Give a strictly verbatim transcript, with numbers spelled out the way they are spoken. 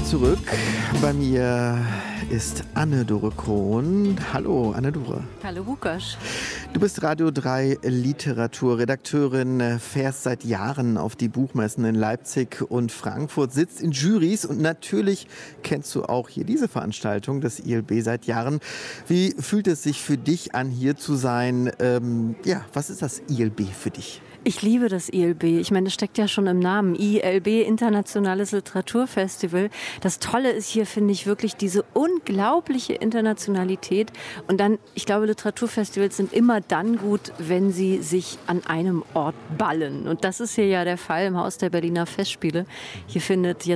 zurück. Bei mir ist Anne-Dore Krohn. Hallo, Anne-Dore. Hallo, Lukas. Du bist Radio drei Literaturredakteurin, fährst seit Jahren auf die Buchmessen in Leipzig und Frankfurt, sitzt in Jurys und natürlich kennst du auch hier diese Veranstaltung, das I L B, seit Jahren. Wie fühlt es sich für dich an, hier zu sein? Ähm, ja, was ist das I L B für dich? Ich liebe das I L B. Ich meine, das steckt ja schon im Namen. I L B, Internationales Literaturfestival. Das Tolle ist hier, finde ich, wirklich diese unglaubliche Internationalität. Und dann, ich glaube, Literaturfestivals sind immer dann gut, wenn sie sich an einem Ort ballen. Und das ist hier ja der Fall im Haus der Berliner Festspiele. Hier findet jetzt